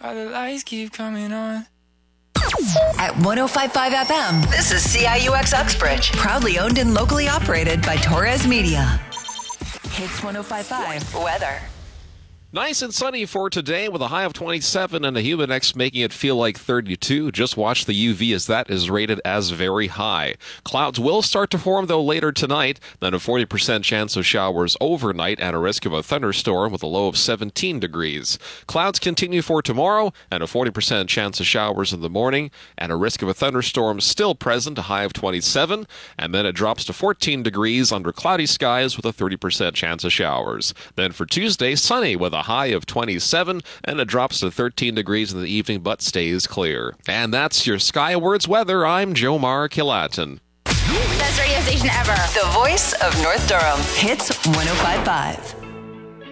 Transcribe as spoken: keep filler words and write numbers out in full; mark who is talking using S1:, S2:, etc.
S1: Why the lights keep coming on.
S2: At one oh five point five F M,
S3: This is C I U X Uxbridge.
S2: proudly owned and locally operated by Torres Media. Hits one oh five point five.
S3: Weather.
S4: Nice and sunny for today with a high of twenty-seven and a humid index making it feel like thirty-two. Just watch the U V as that is rated as very high. Clouds will start to form though later tonight, then a forty percent chance of showers overnight and a risk of a thunderstorm with a low of seventeen degrees. Clouds continue for tomorrow and a forty percent chance of showers in the morning and a risk of a thunderstorm still present, a high of twenty-seven, and then it drops to fourteen degrees under cloudy skies with a thirty percent chance of showers. Then for Tuesday, sunny with a high of twenty-seven, and it drops to thirteen degrees in the evening but stays clear. And that's your Skywards weather. I'm Jomar Kilatin.
S5: Best radio station ever.
S3: The voice of North Durham.
S2: Hits one oh five point five.